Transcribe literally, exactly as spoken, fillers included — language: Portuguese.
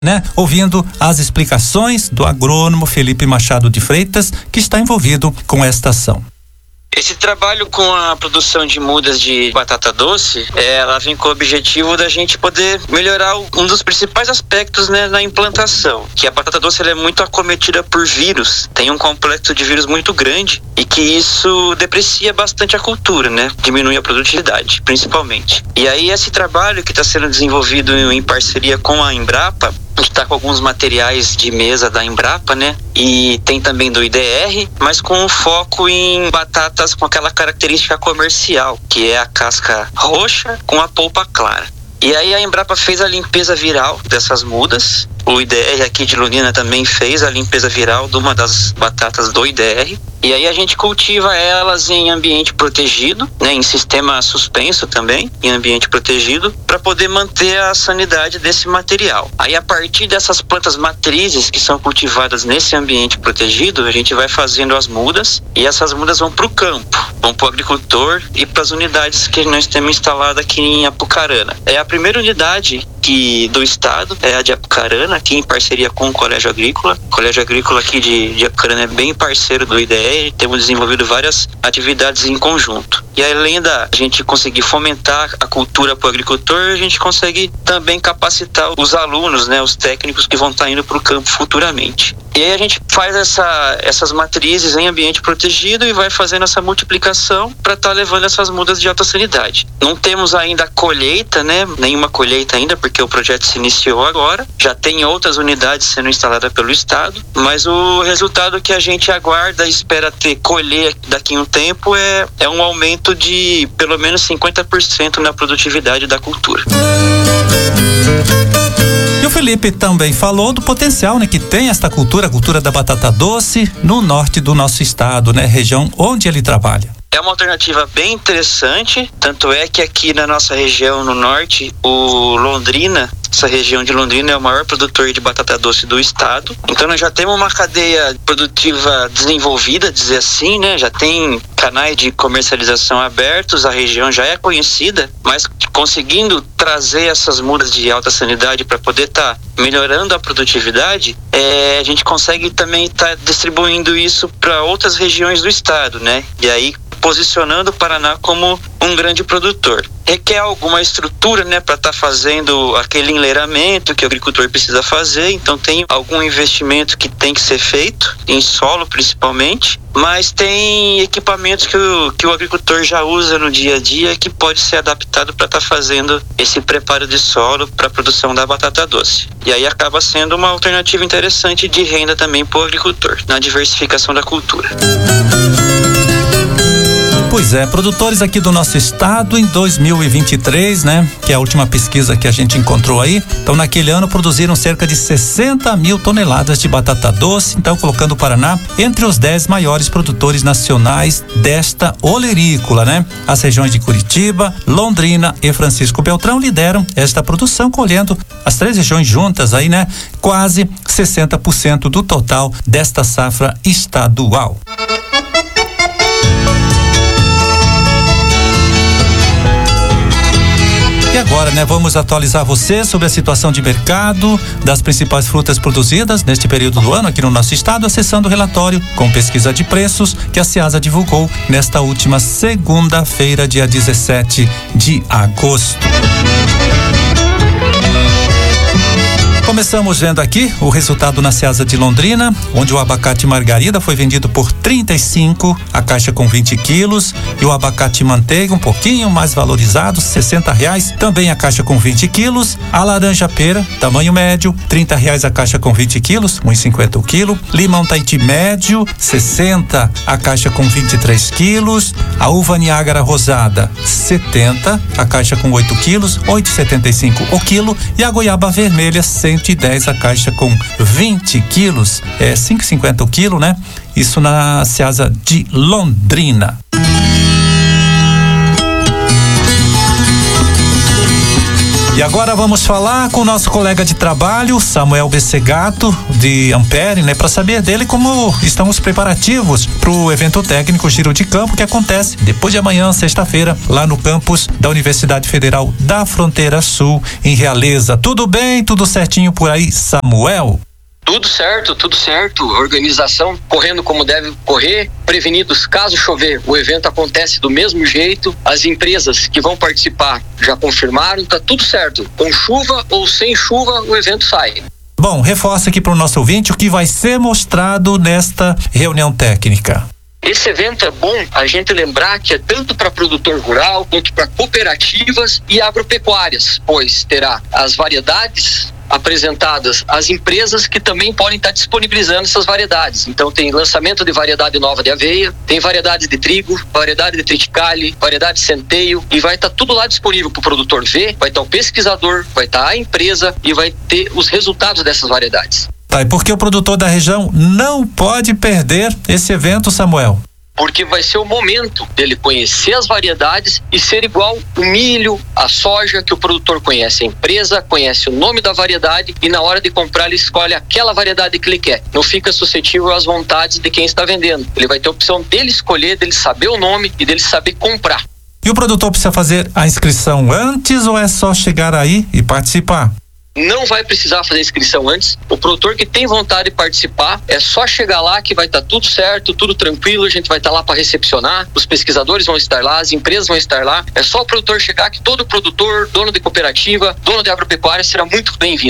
Né? Ouvindo as explicações do agrônomo Felipe Machado de Freitas, que está envolvido com esta ação. Esse trabalho com a produção de mudas de batata doce, é, ela vem com o objetivo da gente poder melhorar um dos principais aspectos, né, na implantação, que a batata doce ela é muito acometida por vírus, tem um complexo de vírus muito grande e que isso deprecia bastante a cultura, né, diminui a produtividade, principalmente. E aí esse trabalho que está sendo desenvolvido em parceria com a Embrapa, a gente está com alguns materiais de mesa da Embrapa, né? E tem também do I D R, mas com um foco em batatas com aquela característica comercial, que é a casca roxa com a polpa clara. E aí a Embrapa fez a limpeza viral dessas mudas. O I D R aqui de Londrina também fez a limpeza viral de uma das batatas do I D R. E aí a gente cultiva elas em ambiente protegido, né, em sistema suspenso também, em ambiente protegido, para poder manter a sanidade desse material. Aí a partir dessas plantas matrizes que são cultivadas nesse ambiente protegido, a gente vai fazendo as mudas e essas mudas vão para o campo, vão para o agricultor e para as unidades que nós temos instalado aqui em Apucarana. É a primeira unidade que, do estado, é a de Apucarana, aqui em parceria com o Colégio Agrícola. O Colégio Agrícola aqui de, de Apucarana é bem parceiro do I D R, temos desenvolvido várias atividades em conjunto. E além da gente conseguir fomentar a cultura para o agricultor, a gente consegue também capacitar os alunos, né, os técnicos que vão estar indo para o campo futuramente. E aí a gente faz essa, essas matrizes em ambiente protegido e vai fazendo essa multiplicação para estar tá levando essas mudas de alta sanidade. Não temos ainda colheita, né? Nenhuma colheita ainda, porque o projeto se iniciou agora. Já tem outras unidades sendo instaladas pelo estado, mas o resultado que a gente aguarda e espera ter colher daqui a um tempo é, é um aumento de pelo menos cinquenta por cento na produtividade da cultura. E o Felipe também falou do potencial, né, que tem esta cultura, a cultura da batata doce no norte do nosso estado, né, região onde ele trabalha. É uma alternativa bem interessante, tanto é que aqui na nossa região no norte, o Londrina, essa região de Londrina é o maior produtor de batata doce do estado. Então nós já temos uma cadeia produtiva desenvolvida, dizer assim, né? Já tem canais de comercialização abertos, a região já é conhecida, mas conseguindo trazer essas mudas de alta sanidade para poder estar tá melhorando a produtividade, é, a gente consegue também estar tá distribuindo isso para outras regiões do estado, né? E aí posicionando o Paraná como um grande produtor. Requer alguma estrutura, né, para estar tá fazendo aquele enleiramento que o agricultor precisa fazer, então tem algum investimento que tem que ser feito, em solo principalmente, mas tem equipamentos que o, que o agricultor já usa no dia a dia que pode ser adaptado para estar tá fazendo esse preparo de solo para a produção da batata doce. E aí acaba sendo uma alternativa interessante de renda também para o agricultor, na diversificação da cultura. Pois é, produtores aqui do nosso estado em dois mil e vinte e três, né, que é a última pesquisa que a gente encontrou aí, então naquele ano produziram cerca de sessenta mil toneladas de batata doce, então colocando o Paraná entre os dez maiores produtores nacionais desta olerícola, né? As regiões de Curitiba, Londrina e Francisco Beltrão lideram esta produção, colhendo as três regiões juntas aí, né, quase sessenta por cento do total desta safra estadual. E agora, né, vamos atualizar você sobre a situação de mercado das principais frutas produzidas neste período do ano aqui no nosso estado, acessando o relatório com pesquisa de preços que a Ceasa divulgou nesta última segunda-feira, dia dezessete de agosto. Começamos vendo aqui o resultado na Ceasa de Londrina, onde o abacate margarida foi vendido por trinta e cinco, a caixa com vinte quilos, e o abacate manteiga um pouquinho mais valorizado, sessenta reais, também a caixa com vinte quilos. A laranja pera, tamanho médio, trinta reais a caixa com vinte quilos, um e cinquenta o quilo. Limão Tahiti médio, sessenta a caixa com vinte e três quilos. A uva Niágara rosada, setenta a caixa com oito quilos, oito e setenta e cinco o quilo. E a goiaba vermelha, cento e dez a caixa com vinte quilos, é cinco e cinquenta o quilo, né? Isso na Ceasa de Londrina. E E agora vamos falar com o nosso colega de trabalho, Samuel Bessegato, de Ampere, né, para saber dele como estão os preparativos para o evento técnico Giro de Campo, que acontece depois de amanhã, sexta-feira, lá no campus da Universidade Federal da Fronteira Sul, em Realeza. Tudo bem? Tudo certinho por aí, Samuel? Tudo certo, tudo certo. Organização correndo como deve correr, prevenidos caso chover. O evento acontece do mesmo jeito. As empresas que vão participar já confirmaram, tá tudo certo. Com chuva ou sem chuva, o evento sai. Bom, reforça aqui para o nosso ouvinte o que vai ser mostrado nesta reunião técnica. Esse evento é bom a gente lembrar que é tanto para produtor rural quanto para cooperativas e agropecuárias, pois terá as variedades apresentadas às empresas que também podem estar disponibilizando essas variedades. Então tem lançamento de variedade nova de aveia, tem variedade de trigo, variedade de triticale, variedade de centeio, e vai estar tudo lá disponível para o produtor ver, vai estar o pesquisador, vai estar a empresa e vai ter os resultados dessas variedades. Tá, e por que o produtor da região não pode perder esse evento, Samuel? Porque vai ser o momento dele conhecer as variedades e ser igual o milho, a soja, que o produtor conhece a empresa, conhece o nome da variedade e na hora de comprar ele escolhe aquela variedade que ele quer. Não fica suscetível às vontades de quem está vendendo. Ele vai ter a opção dele escolher, dele saber o nome e dele saber comprar. E o produtor precisa fazer a inscrição antes ou é só chegar aí e participar? Não vai precisar fazer inscrição antes. O produtor que tem vontade de participar, é só chegar lá que vai estar tudo certo, tudo tranquilo, a gente vai estar lá para recepcionar, os pesquisadores vão estar lá, as empresas vão estar lá. É só o produtor chegar que todo produtor, dono de cooperativa, dono de agropecuária será muito bem-vindo.